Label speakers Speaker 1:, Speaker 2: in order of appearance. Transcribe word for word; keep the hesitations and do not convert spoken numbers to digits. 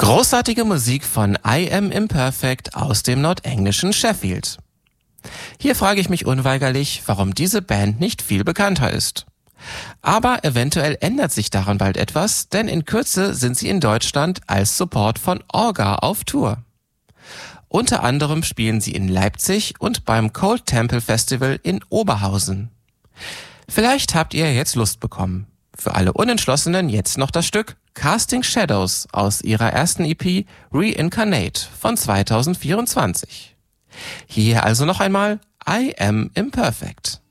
Speaker 1: Großartige Musik von I Am Imperfect aus dem nordenglischen Sheffield. Hier frage ich mich unweigerlich, warum diese Band nicht viel bekannter ist. Aber eventuell ändert sich daran bald etwas, denn in Kürze sind sie in Deutschland als Support von Orga auf Tour. Unter anderem spielen sie in Leipzig und beim Cold Temple Festival in Oberhausen. Vielleicht habt ihr jetzt Lust bekommen. Für alle Unentschlossenen jetzt noch das Stück Casting Shadows aus ihrer ersten E P Reincarnate von zwanzig vierundzwanzig. Hier also noch einmal I Am Imperfect.